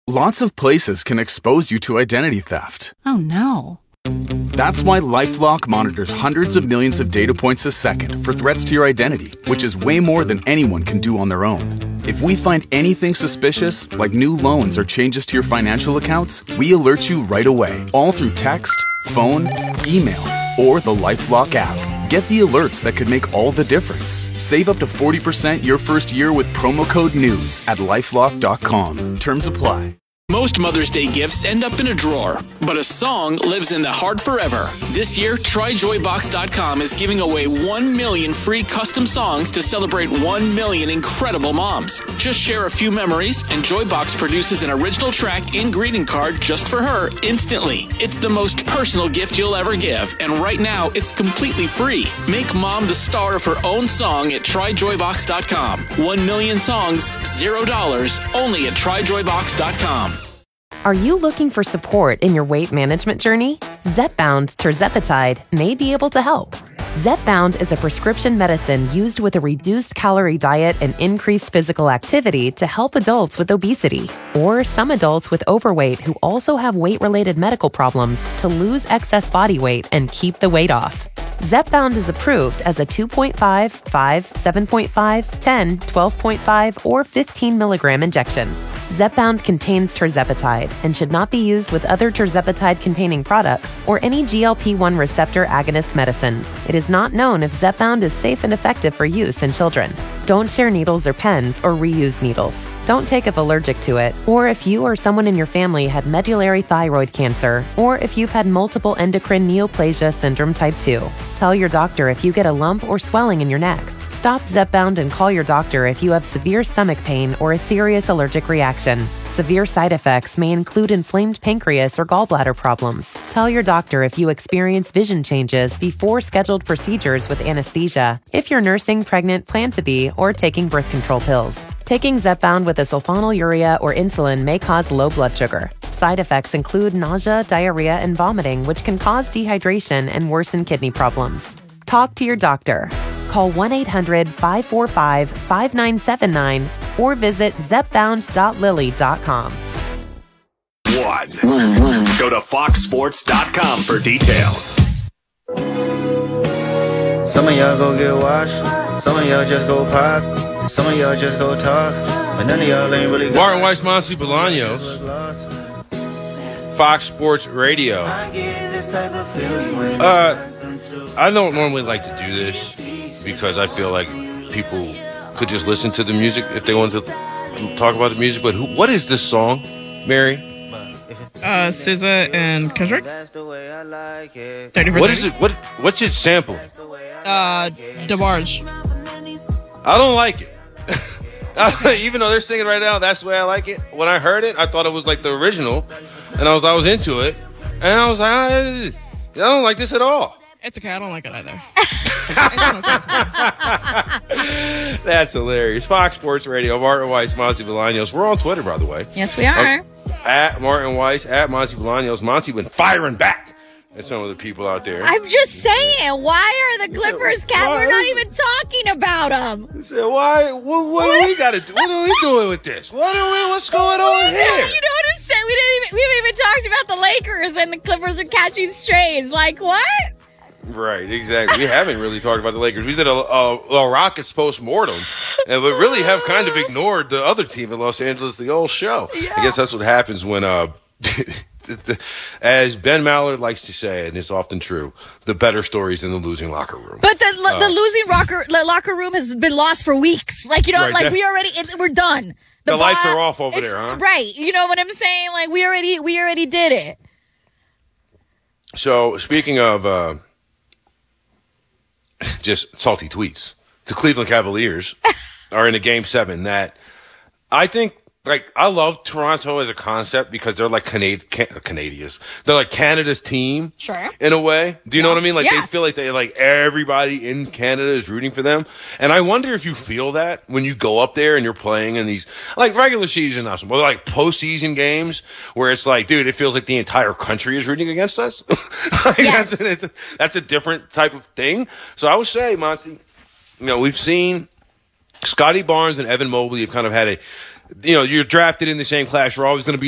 Lots of places can expose you to identity theft. Oh, no. That's why LifeLock monitors hundreds of millions of data points a second for threats to your identity, which is way more than anyone can do on their own. If we find anything suspicious, like new loans or changes to your financial accounts, we alert you right away, all through text, phone, email, or the LifeLock app. Get the alerts that could make all the difference. Save up to 40% your first year with promo code NEWS at LifeLock.com. Terms apply. Most Mother's Day gifts end up in a drawer, but a song lives in the heart forever. This year, TryJoyBox.com is giving away 1 million free custom songs to celebrate 1 million incredible moms. Just share a few memories, and Joybox produces an original track and greeting card just for her instantly. It's the most personal gift you'll ever give, and right now, it's completely free. Make mom the star of her own song at TryJoyBox.com. 1 million songs, $0, only at TryJoyBox.com. Are you looking for support in your weight management journey? Zepbound tirzepatide may be able to help. Zepbound is a prescription medicine used with a reduced calorie diet and increased physical activity to help adults with obesity, or some adults with overweight who also have weight-related medical problems to lose excess body weight and keep the weight off. Zepbound is approved as a 2.5, 5, 7.5, 10, 12.5, or 15 milligram injection. Zepbound contains tirzepatide and should not be used with other tirzepatide-containing products or any GLP-1 receptor agonist medicines. It is not known if Zepbound is safe and effective for use in children. Don't share needles or pens or reuse needles. Don't take if allergic to it, or if you or someone in your family had medullary thyroid cancer, or if you've had multiple endocrine neoplasia syndrome type 2. Tell your doctor if you get a lump or swelling in your neck. Stop Zepbound and call your doctor if you have severe stomach pain or a serious allergic reaction. Severe side effects may include inflamed pancreas or gallbladder problems. Tell your doctor if you experience vision changes before scheduled procedures with anesthesia, if you're nursing, pregnant, plan to be, or taking birth control pills. Taking Zepbound with a sulfonylurea or insulin may cause low blood sugar. Side effects include nausea, diarrhea, and vomiting, which can cause dehydration and worsen kidney problems. Talk to your doctor. Call 1-800-545-5979 or visit zepbound.lily.com. Go to foxsports.com for details. Some of y'all go get washed. Some of y'all just go pop. Some of y'all just go talk. But none of y'all ain't really got Martin Weiss, Monty Bolaños, Fox Sports Radio. I don't normally like to do this because I feel like people could just listen to the music if they wanted to talk about the music. But what is this song, Mary? SZA and Kendrick. 30 for What 30. is it? What's it sample? DeBarge. I don't like it. Even though they're singing right now, that's the way I like it. When I heard it, I thought it was like the original, and I was into it, and I was like, I don't like this at all. It's okay. I don't like it either. That's hilarious. Fox Sports Radio, Martin Weiss, Monty Bolaños. We're on Twitter, by the way. Yes, we are. At Martin Weiss, at Monty Bolaños. Monty been firing back at some of the people out there. I'm just saying, why are the Clippers, Cat? We're not even talking about them. He said, why? What do we got to do? What are we doing with this? What's going on here? You know what I'm saying? We haven't even talked about the Lakers and the Clippers are catching strays. Like, what? Right, exactly. We haven't really talked about the Lakers. We did a Rockets post-mortem, and we really have kind of ignored the other team in Los Angeles the whole show. Yeah. I guess that's what happens when, as Ben Mallard likes to say, and it's often true, the better stories in the losing locker room. But the losing locker room has been lost for weeks. Like, you know, right, like we're done. The lights are off over there, huh? Right. You know what I'm saying? Like, we already did it. So, speaking of just salty tweets, the Cleveland Cavaliers are in a Game 7 that I think, like, I love Toronto as a concept because they're like Canadians. They're like Canada's team. Sure. In a way. Do you know what I mean? Like, they feel like everybody in Canada is rooting for them. And I wonder if you feel that when you go up there and you're playing in these, like, regular season, but like postseason games where it's like, dude, it feels like the entire country is rooting against us. Yes. That's a different type of thing. So I would say, Monty, you know, we've seen Scotty Barnes and Evan Mobley have kind of had you're drafted in the same class. You're always going to be